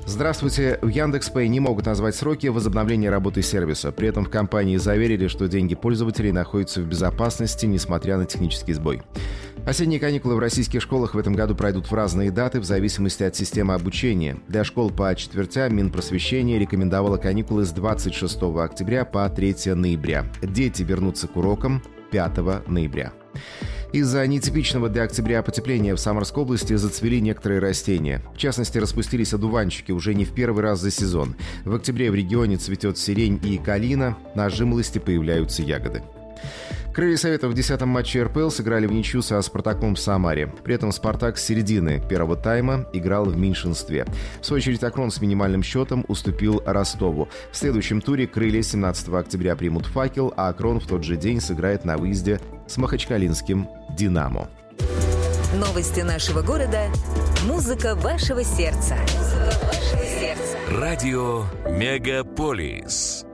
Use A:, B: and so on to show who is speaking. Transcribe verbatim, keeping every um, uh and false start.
A: Здравствуйте. В Яндекс.Пэй не могут назвать сроки возобновления работы сервиса. При этом в компании заверили, что деньги пользователей находятся в безопасности, несмотря на технический сбой. Осенние каникулы в российских школах в этом году пройдут в разные даты в зависимости от системы обучения. Для школ по четвертям Минпросвещение рекомендовало каникулы с двадцать шестого октября по третьего ноября. Дети вернутся к урокам пятого ноября. Из-за нетипичного для октября потепления в Самарской области зацвели некоторые растения. В частности, распустились одуванчики уже не в первый раз за сезон. В октябре в регионе цветет сирень и калина, на жимолости появляются ягоды. Крылья Советов в десятом матче эр пэ эл сыграли в ничью со «Спартаком» в Самаре. При этом «Спартак» с середины первого тайма играл в меньшинстве. В свою очередь, «Акрон» с минимальным счетом уступил Ростову. В следующем туре «Крылья» семнадцатого октября примут «Факел», а «Акрон» в тот же день сыграет на выезде с махачкалинским «Динамо».
B: Новости нашего города. Музыка вашего сердца. Музыка вашего сердца.
C: Радио «Мегаполис».